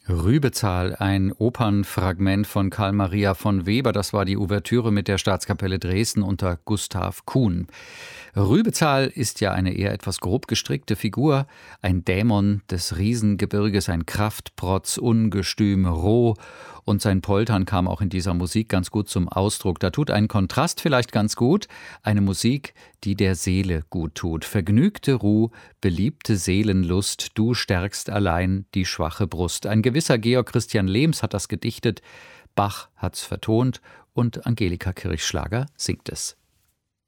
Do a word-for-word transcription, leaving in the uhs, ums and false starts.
Rübezahl, ein Opernfragment von Carl Maria von Weber. Das war die Ouvertüre mit der Staatskapelle Dresden unter Gustav Kuhn. Rübezahl ist ja eine eher etwas grob gestrickte Figur, ein Dämon des Riesengebirges, ein Kraftprotz, ungestüm, roh. Und sein Poltern kam auch in dieser Musik ganz gut zum Ausdruck. Da tut ein Kontrast vielleicht ganz gut, eine Musik, die der Seele gut tut. Vergnügte Ruh, beliebte Seelenlust, du stärkst allein die schwache Brust. Ein gewisser Georg Christian Lehms hat das gedichtet, Bach hat's vertont und Angelika Kirchschlager singt es.